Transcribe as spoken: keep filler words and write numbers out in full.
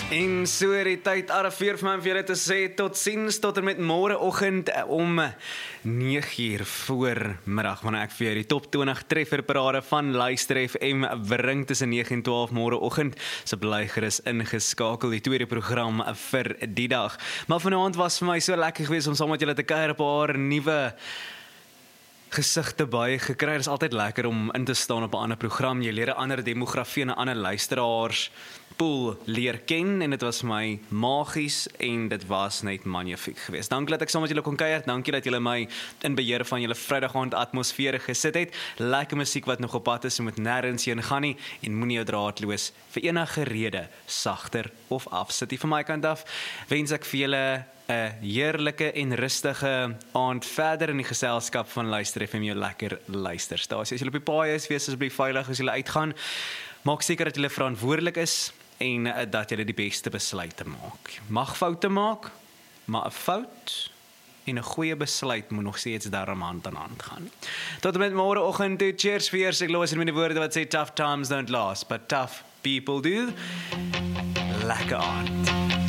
En so het die tyd arriveer vir my om vir julle te sê tot ziens tot en met môreoggend om nege uur voormiddag wanneer ek vir julle die top twintig trefferparade van Luister F M bring tussen nege en twaalf môreoggend. So bly gerus ingeskakel, die tweede program vir die dag. Maar vanaand was vir my so lekker geweest om saam met julle te kuier, 'n paar nuwe gesigte by gekry. Dit is altyd lekker om in te staan op 'n ander program. Jy leer 'n ander demografie en 'n ander luisteraars pool leer ken en dit was vir my magies en dit was net magnifiek geweest. Dankie dat ek saam met julle kon kuier. Dankie dat julle my in beheer van julle Vrydag aand atmosfeer gesit het. Lekker musiek wat nog op pad is, so moet nêrens heen gaan nie en moenie jou draadloos vir enige rede sagter of afsit. Van my kant af wens ek vir julle 'n heerlike en rustige aand verder in die geselskap van Luister F M, jou lekker luisterstasie. As julle op die paai is, wees asseblief veilig as julle uitgaan. Maak seker dat julle verantwoordelik is en dat julle die beste besluite maak. Mag foute maak, maar 'n fout en 'n goeie besluit moet nog steeds daarom hand aan hand gaan. Tot en met môreoggend toe, cheers vir eers. Ek los in met die woorde wat sê tough times don't last, but tough people do. Lekker aand.